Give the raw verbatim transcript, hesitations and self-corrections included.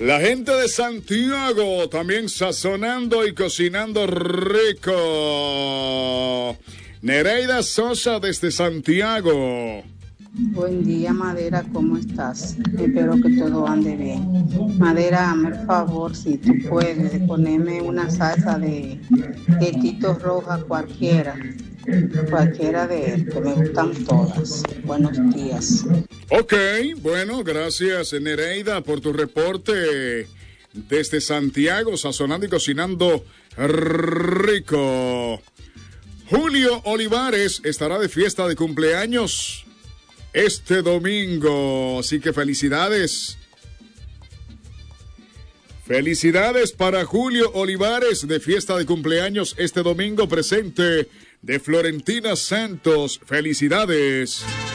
La gente de Santiago también sazonando y cocinando rico. Nereida Sosa desde Santiago. Buen día, Madera, ¿cómo estás? Espero que todo ande bien. Madera, hazme el favor, si tú puedes, de ponerme una salsa de quequitos roja cualquiera. Cualquiera de que me gustan todas. Buenos días. Ok, bueno, gracias Nereida por tu reporte desde Santiago, sazonando y cocinando rico. Julio Olivares estará de fiesta de cumpleaños este domingo, así que felicidades. Felicidades para Julio Olivares de fiesta de cumpleaños este domingo, presente de Florentina Santos. Felicidades.